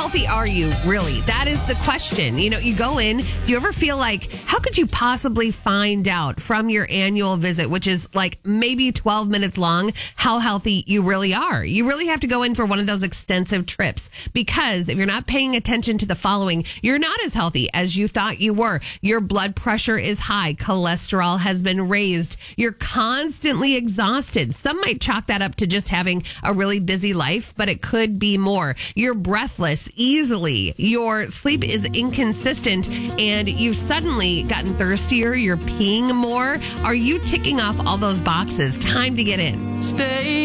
healthy are you really? That is the question. You go in, do you ever feel like, how could you possibly find out from your annual visit, which is like maybe 12 minutes long, how healthy you really are? You really have to go in for one of those extensive trips, because if you're not paying attention to the following, you're not as healthy as you thought you were. Your blood pressure is high. Cholesterol has been raised. You're constantly exhausted. Some might chalk that up to just having a really busy life, but it could be more. You're breathless easily. Your sleep is inconsistent, and you've suddenly gotten thirstier. You're peeing more. Are you ticking off all those boxes? Time to get in. Stay